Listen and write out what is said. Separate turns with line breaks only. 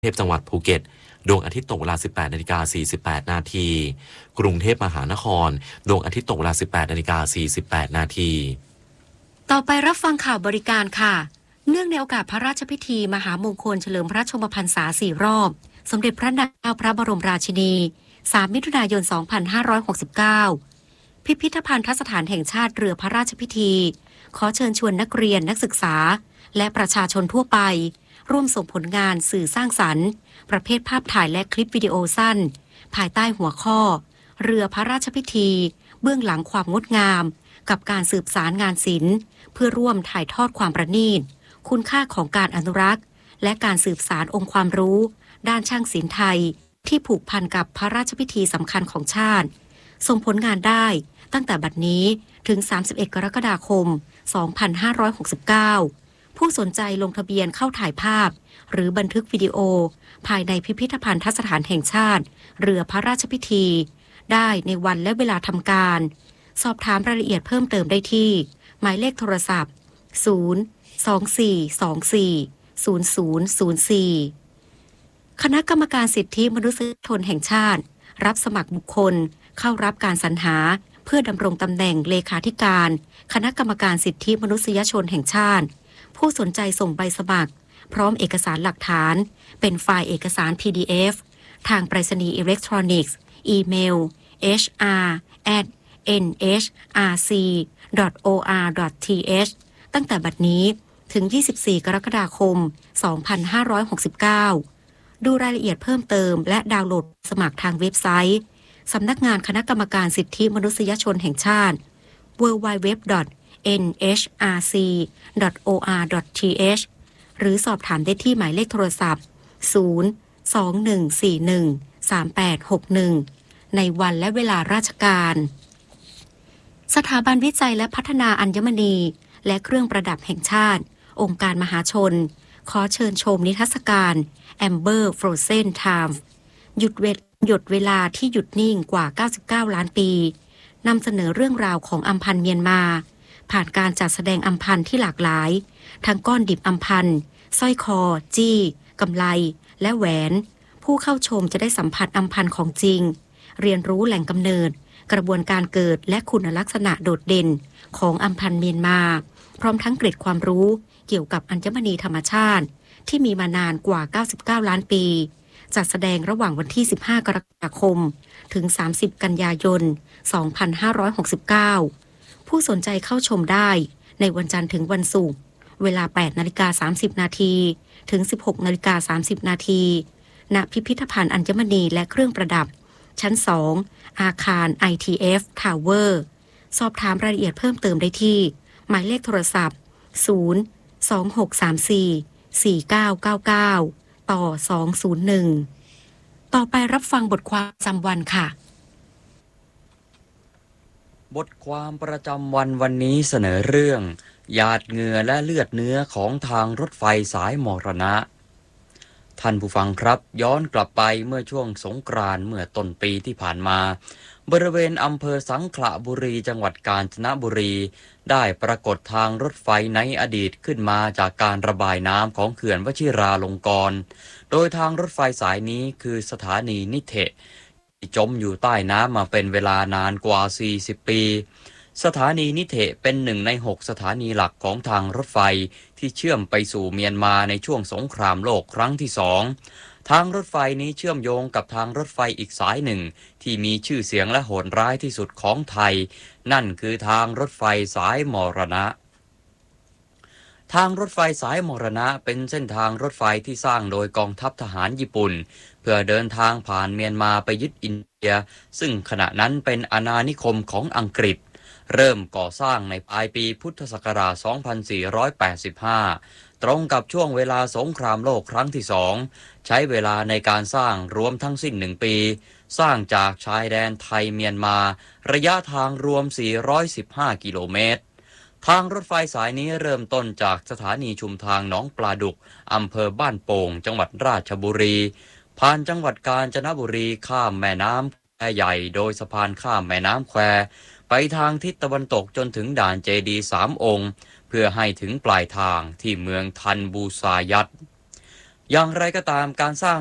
เทพจังหวัดภูเก็ตดวงอาทิตย์ตกเวลา 18:48 นาทีกรุงเทพมหานครดวงอาทิตย์ตกเวลา 18:48 นาที
ต่อไปรับฟังข่าวบริการค่ะเนื่องในโอกาสพระราชพิธีมหามงคลเฉลิมพระชนมพรรษา4 รอบสมเด็จพระนางเจ้าพระบรมราชินี3 มิถุนายน 2569พิพิธภัณฑสถานแห่งชาติเรือพระราชพิธีขอเชิญชวนนักเรียนนักศึกษาและประชาชนทั่วไปร่วมส่งผลงานสื่อสร้างสรรค์ประเภทภาพถ่ายและคลิปวิดีโอสั้นภายใต้หัวข้อเรือพระราชพิธีเบื้องหลังความงดงามกับการสืบสารงานศิลป์เพื่อร่วมถ่ายทอดความประณีตคุณค่าของการอนุรักษ์และการสืบสานองค์ความรู้ด้านช่างศิลป์ไทยที่ผูกพันกับพระราชพิธีสำคัญของชาติส่งผลงานได้ตั้งแต่บัดนี้ถึง31 กรกฎาคม 2569ผู้สนใจลงทะเบียนเข้าถ่ายภาพหรือบันทึกวิดีโอภายในพิพิธภัณฑสถานแห่งชาติเรือพระราชพิธีได้ในวันและเวลาทำการสอบถามรายละเอียดเพิ่มเติมได้ที่หมายเลขโทรศัพท์024240004คณะกรรมการสิทธิมนุษยชนแห่งชาติรับสมัครบุคคลเข้ารับการสรรหาเพื่อดำรงตำแหน่งเลขาธิการคณะกรรมการสิทธิมนุษยชนแห่งชาติผู้สนใจส่งใบสมัครพร้อมเอกสารหลักฐานเป็นไฟล์เอกสาร PDF ทางไปรษณีย์อิเล็กทรอนิกส์อีเมล hr@nhrc.or.th ตั้งแต่บัดนี้ถึง24 กรกฎาคม 2569ดูรายละเอียดเพิ่มเติมและดาวน์โหลดสมัครทางเว็บไซต์สำนักงานคณะกรรมการสิทธิมนุษยชนแห่งชาติ www.nhrc.or.th หรือสอบถามได้ที่หมายเลขโทรศัพท์021413861ในวันและเวลาราชการสถาบันวิจัยและพัฒนาอัญมณีและเครื่องประดับแห่งชาติองค์การมหาชนขอเชิญชมนิทรรศการ Amber Frozen Time หยดเวลาที่หยุดนิ่งกว่า99 ล้านปีนำเสนอเรื่องราวของอัมพันธ์เมียนมาผ่านการจัดแสดงอัมพันธ์ที่หลากหลายทั้งก้อนดิบอัมพันธ์สร้อยคอจี้กำไลและแหวนผู้เข้าชมจะได้สัมผัสอัมพันธ์ของจริงเรียนรู้แหล่งกำเนิดกระบวนการเกิดและคุณลักษณะโดดเด่นของอัมพันธ์เมียนมาพร้อมทั้งเกร็ดความรู้เกี่ยวกับอัญมณีธรรมชาติที่มีมานานกว่า99 ล้านปีจัดแสดงระหว่างวันที่15 กรกฎาคมถึง30 กันยายน 2569ผู้สนใจเข้าชมได้ในวันจันทร์ถึงวันศุกร์เวลา 8:30 นาทีถึง 16:30 นาทีณพิพิธภัณฑ์อัญมณีและเครื่องประดับชั้น 2 อาคาร ITF Tower สอบถามรายละเอียดเพิ่มเติมได้ที่หมายเลขโทรศัพท์026344999ต่อ201ต่อไปรับฟังบทความประจำวันค่ะ
บทความประจำวันวันนี้เสนอเรื่องหยาดเหงื่อและเลือดเนื้อของทางรถไฟสายมรณะท่านผู้ฟังครับย้อนกลับไปเมื่อช่วงสงกรานต์เมื่อต้นปีที่ผ่านมาบริเวณอำเภอสังขละบุรีจังหวัดกาญจนบุรีได้ปรากฏทางรถไฟในอดีตขึ้นมาจากการระบายน้ำของเขื่อนวชิราลงกรณ์โดยทางรถไฟสายนี้คือสถานีนิเทศที่จมอยู่ใต้น้ำมาเป็นเวลานานกว่า40 ปีสถานีนิเทศเป็น1 ใน 6สถานีหลักของทางรถไฟที่เชื่อมไปสู่เมียนมาในช่วงสงครามโลกครั้งที่2ทางรถไฟนี้เชื่อมโยงกับทางรถไฟอีกสายหนึ่งที่มีชื่อเสียงและโหดร้ายที่สุดของไทยนั่นคือทางรถไฟสายมรณะทางรถไฟสายมรณะเป็นเส้นทางรถไฟที่สร้างโดยกองทัพทหารญี่ปุ่นเพื่อเดินทางผ่านเมียนมาไปยึดอินเดียซึ่งขณะนั้นเป็นอาณานิคมของอังกฤษเริ่มก่อสร้างในปลายปีพุทธศักราช 2485 ตรงกับช่วงเวลาสงครามโลกครั้งที่2ใช้เวลาในการสร้างรวมทั้งสิ้น1 ปีสร้างจากชายแดนไทยเมียนมาระยะทางรวม415 กิโลเมตรทางรถไฟสายนี้เริ่มต้นจากสถานีชุมทางหนองปลาดุกอำเภอบ้านโป่งจังหวัดราชบุรีผ่านจังหวัดกาญจนบุรีข้ามแม่น้ำแควใหญ่โดยสะพานข้ามแม่น้ำแควไปทางทิศตะวันตกจนถึงด่านเจดีย์3 องค์เพื่อให้ถึงปลายทางที่เมืองทันบูซายัตอย่างไรก็ตามการสร้าง